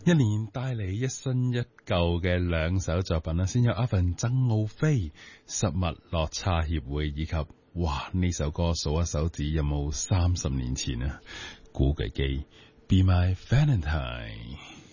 一年帶嚟一新一舊嘅兩首作品啦，先有阿份曾奧飛失物落差協會，以及哇呢首歌數一手指有冇30年前啊？古巨基 Be My Valentine。